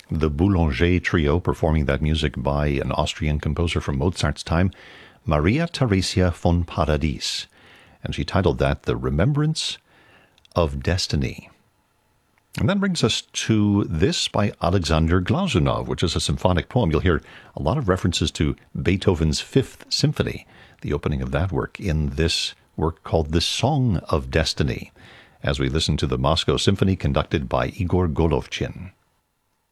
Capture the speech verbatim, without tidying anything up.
the Boulanger Trio, performing that music by an Austrian composer from Mozart's time, Maria Theresia von Paradis. And she titled that The Remembrance of Destiny. And that brings us to this by Alexander Glazunov, which is a symphonic poem. You'll hear a lot of references to Beethoven's Fifth Symphony, the opening of that work, in this work called The Song of Destiny, as we listen to the Moscow Symphony conducted by Igor Golovchin.